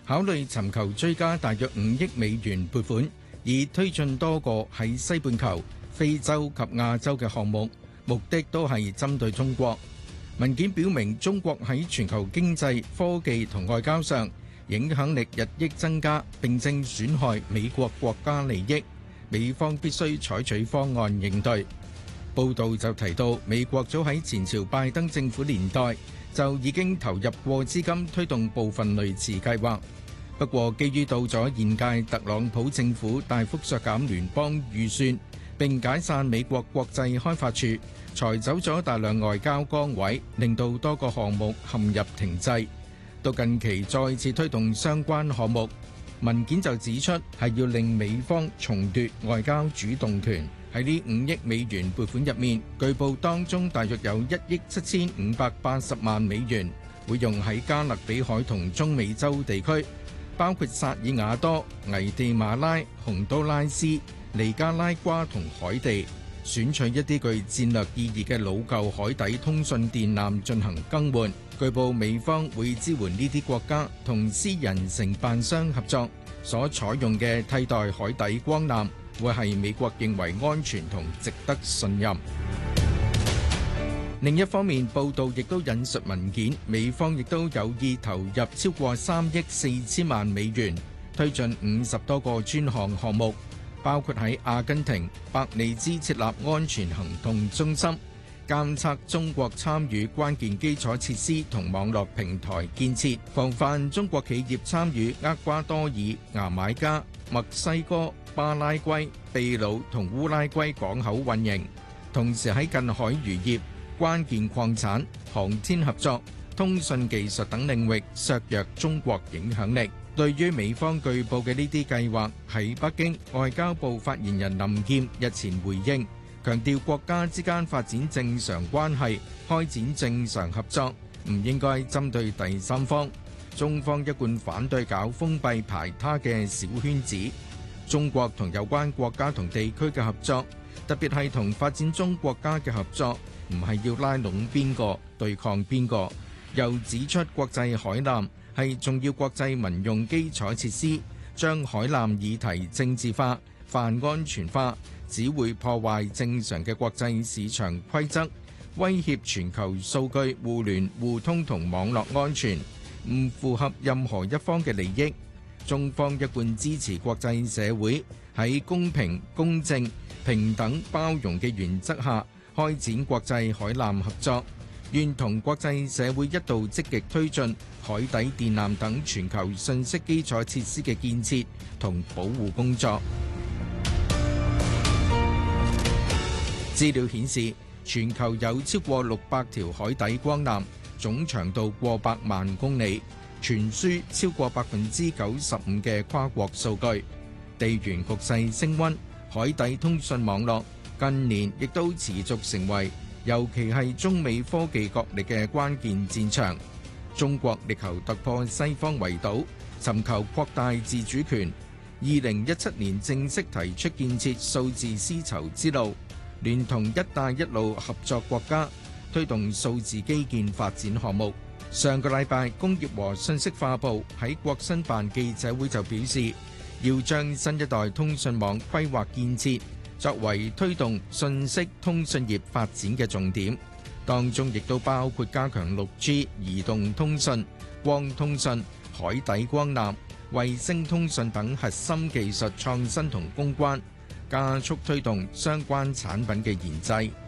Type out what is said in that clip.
考慮尋求追加大約5億美元撥款，以推進多個喺西半球、非洲及亞洲嘅項目，目的都係針對中國。文件表明，中國喺全球經濟、科技同外交上影響力日益增加，並正損害美國國家利益，美方必須採取方案應對。報道就提到，美國早喺前朝拜登政府年代就已經投入過資金推動部分類似計劃。不過，基於到咗現屆特朗普政府大幅削減聯邦預算並解散美國國際開發處，裁走咗大量外交崗位，令到多個項目陷入停滯。到近期再次推動相關項目，文件就指出係要令美方重奪外交主動權。喺呢5億美元撥款入面，據報當中大約有1億7580萬美元會用喺加勒比海同中美洲地區，包括薩爾瓦多、危地馬拉、洪都拉斯、尼加拉瓜同海地，選取一啲具戰略意義嘅老舊海底通訊電纜進行更換。據報美方會支援呢啲國家同私人承辦商合作，所採用嘅替代海底光纜會係美國認為安全同值得信任。另一方面，報道亦都引述文件，美方亦都有意投入超過3億4千萬美元，推進50多個專項目，包括喺阿根廷、伯利茲設立安全行動中心，監測中國參與關鍵基礎設施同網絡平台建設，防範中國企業參與厄瓜多爾、牙買加、墨西哥、巴拉圭、秘魯同烏拉圭港口運營，同時喺近海漁業、關鍵礦產、航天合作、通訊技術等領域削弱中國影響力。對於美方據報嘅呢啲計劃，喺北京外交部發言人林劍日前回應，強調國家之間發展正常關係、開展正常合作，唔應該針對第三方。中方一貫反對搞封閉排他嘅小圈子。中國同有關國家同地區嘅合作，特別係同發展中國家嘅合作，唔係要拉攏邊個對抗邊個。又指出國際海纜係重要國際民用基礎設施，將海纜議題政治化、泛安全化，只會破壞正常嘅國際市場規則，威脅全球數據互聯互通同網絡安全，唔符合任何一方嘅利益。中方一貫支持國際社會喺公平、公正、平等、包容嘅原則下開展國際海纜合作，願同國際社會一道積極推進海底電纜等全球信息基礎設施嘅建設同保護工作。資料顯示，全球有超過600條海底光纜，總長度過百萬公里，傳輸超過95%嘅跨國數據。地緣局勢升溫，海底通訊網絡近年亦都持續成為尤其係中美科技角力嘅關鍵戰場。中國力求突破西方圍堵，尋求擴大自主權。2017年正式提出建設數字絲綢之路，聯同一帶一路合作國家推動數字基建發展項目。上個禮拜，工業和信息化部喺國新辦記者會就表示，要將新一代通訊網規劃建設作為推動信息通訊業發展嘅重點，當中亦都包括加強 6G 移動通訊、光通訊、海底光纜、衛星通訊等核心技術創新同攻關，加速推動相關產品嘅研製。